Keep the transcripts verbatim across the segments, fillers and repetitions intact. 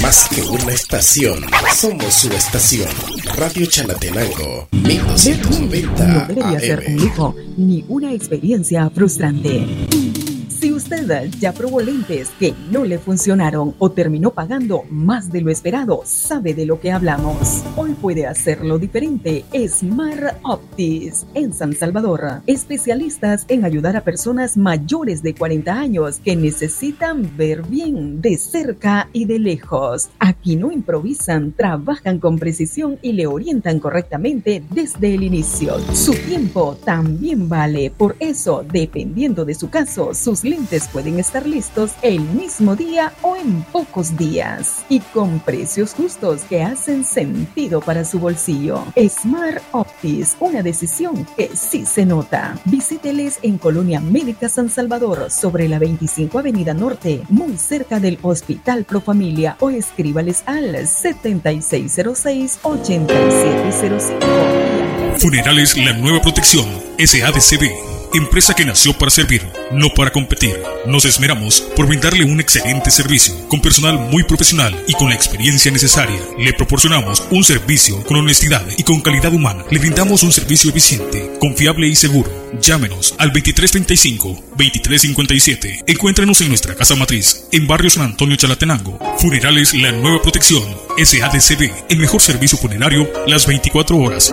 Más que una estación, somos su estación. Radio Chalatenango, mil doscientos noventa no debería A M. ser un lujo ni una experiencia frustrante. Si usted ya probó lentes que no le funcionaron o terminó pagando más de lo esperado, sabe de lo que hablamos. Hoy puede hacerlo diferente. Smart Optics en San Salvador. Especialistas en ayudar a personas mayores de cuarenta años que necesitan ver bien de cerca y de lejos. Aquí no improvisan, trabajan con precisión y le orientan correctamente desde el inicio. Su tiempo también vale. Por eso, dependiendo de su caso, sus lentes pueden estar listos el mismo día o en pocos días y con precios justos que hacen sentido para su bolsillo. Smart Optics, una decisión que sí se nota. Visíteles en Colonia Médica San Salvador, sobre la veinticinco Avenida Norte, muy cerca del Hospital Profamilia, o escríbales al setenta y seis cero seis, ochenta y siete cero cinco. Funerales La Nueva Protección, S A D C B. Empresa que nació para servir, no para competir. Nos esmeramos por brindarle un excelente servicio, con personal muy profesional y con la experiencia necesaria. Le proporcionamos un servicio con honestidad y con calidad humana. Le brindamos un servicio eficiente, confiable y seguro. Llámenos al veintitrés treinta y cinco, veintitrés cincuenta y siete. Encuéntrenos en nuestra casa matriz, en Barrio San Antonio, Chalatenango. Funerales La Nueva Protección, S A D C B. El mejor servicio funerario las veinticuatro horas.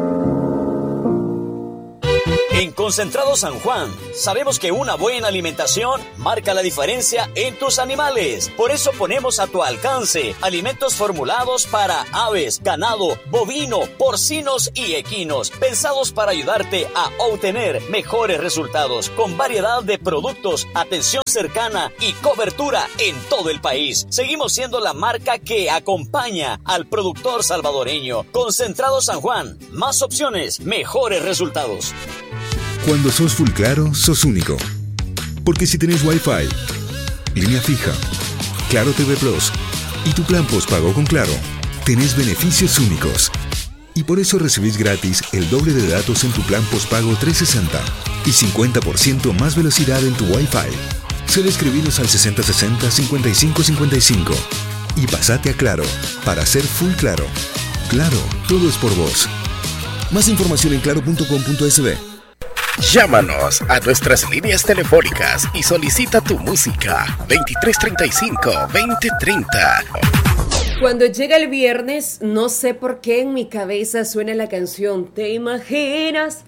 En Concentrado San Juan, sabemos que una buena alimentación marca la diferencia en tus animales. Por eso ponemos a tu alcance alimentos formulados para aves, ganado, bovino, porcinos y equinos, pensados para ayudarte a obtener mejores resultados, con variedad de productos, atención cercana y cobertura en todo el país. Seguimos siendo la marca que acompaña al productor salvadoreño. Concentrado San Juan, más opciones, mejores resultados. Cuando sos full claro, sos único. Porque si tenés Wi-Fi, línea fija, Claro T V Plus y tu plan postpago con Claro, tenés beneficios únicos. Y por eso recibís gratis el doble de datos en tu plan postpago trescientos sesenta y cincuenta por ciento más velocidad en tu Wi-Fi. Solo escribinos al sesenta sesenta, cincuenta y cinco cincuenta y cinco y pasate a Claro para ser full claro. Claro, todo es por vos. Más información en claro punto com punto es be. Llámanos a nuestras líneas telefónicas y solicita tu música. veintitrés treinta y cinco, veinte treinta. Cuando llega el viernes, no sé por qué en mi cabeza suena la canción ¿Te imaginas?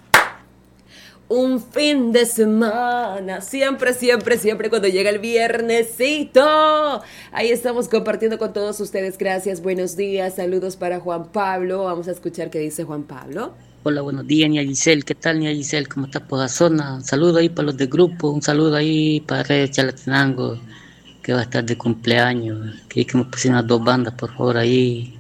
Un fin de semana, siempre, siempre, siempre cuando llega el viernesito. Ahí estamos compartiendo con todos ustedes. Gracias, buenos días, saludos para Juan Pablo. Vamos a escuchar qué dice Juan Pablo. Hola, buenos días, Nia Giselle. ¿Qué tal, Nia Giselle? ¿Cómo estás por la zona? Un saludo ahí para los del grupo, un saludo ahí para Red Chalatenango, que va a estar de cumpleaños. Que que me pusieron las dos bandas, por favor, ahí.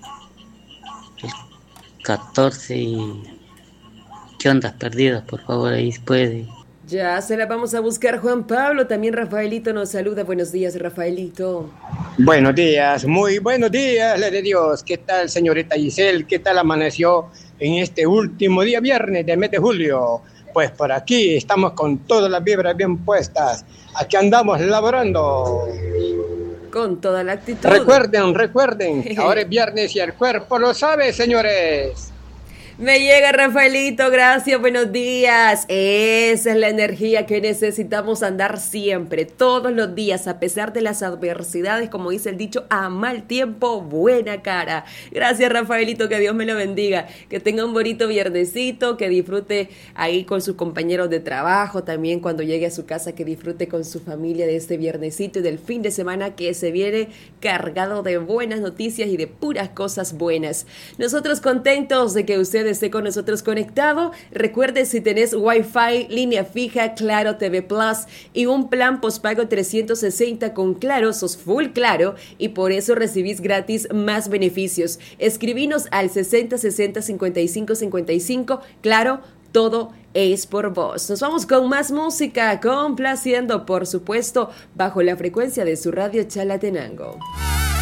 El catorce y... ¿Qué ondas perdidas? Por favor, ahí puede. Ya se la vamos a buscar, Juan Pablo. También Rafaelito nos saluda. Buenos días, Rafaelito. Buenos días, muy buenos días, le de Dios. ¿Qué tal, señorita Giselle? ¿Qué tal amaneció en este último día viernes del mes de julio? Pues por aquí estamos con todas las vibras bien puestas. Aquí andamos laborando. Con toda la actitud. Recuerden, recuerden, ahora es viernes y el cuerpo lo sabe, señores. Me llega Rafaelito, gracias, buenos días. Esa es la energía que necesitamos andar siempre, todos los días, a pesar de las adversidades, como dice el dicho, a mal tiempo, buena cara. Gracias, Rafaelito, que Dios me lo bendiga, que tenga un bonito viernesito, que disfrute ahí con sus compañeros de trabajo, también cuando llegue a su casa, que disfrute con su familia de este viernesito y del fin de semana que se viene cargado de buenas noticias y de puras cosas buenas. Nosotros contentos de que usted esté con nosotros conectado. Recuerde, si tenés Wi-Fi, línea fija, Claro T V Plus y un plan postpago trescientos sesenta con Claro, sos full Claro y por eso recibís gratis más beneficios. Escribinos al sesenta sesenta cincuenta y cinco cincuenta y cinco. Claro, todo es por vos. Nos vamos con más música, complaciendo, por supuesto, bajo la frecuencia de su radio Chalatenango.